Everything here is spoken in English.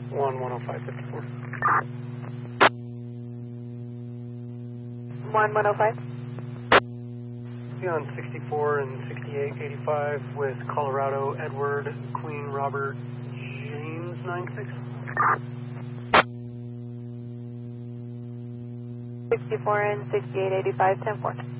10554. 1105. Be on 64 and 6885 with Colorado Edward Queen Robert James 96. 64 and 6885, 10-4.